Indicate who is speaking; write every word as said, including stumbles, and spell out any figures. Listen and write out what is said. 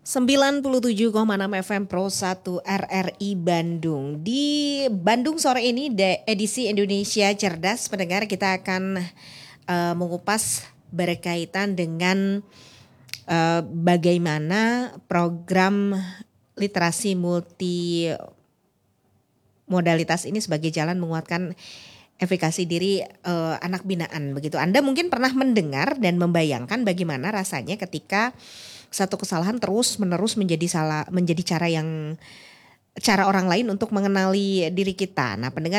Speaker 1: sembilan puluh tujuh koma enam F M Pro satu R R I Bandung. Di Bandung sore ini de- edisi Indonesia Cerdas, pendengar, kita akan uh, mengupas berkaitan dengan uh, bagaimana program literasi multi modalitas ini sebagai jalan menguatkan efikasi diri uh, anak binaan begitu. Anda mungkin pernah mendengar dan membayangkan bagaimana rasanya ketika satu kesalahan terus menerus menjadi salah menjadi cara yang cara orang lain untuk mengenali diri kita. Nah, pendengar,